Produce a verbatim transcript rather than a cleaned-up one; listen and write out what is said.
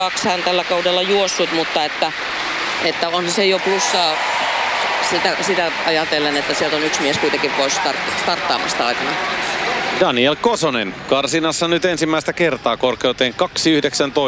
kaksi hän tällä kaudella juossut, mutta että, että on se jo plussaa sitä, sitä ajatellen, että sieltä on yksi mies kuitenkin pois start, starttaamasta aikana. Daniel Kosonen karsinassa nyt ensimmäistä kertaa korkeuteen kaksi yhdeksäntoista.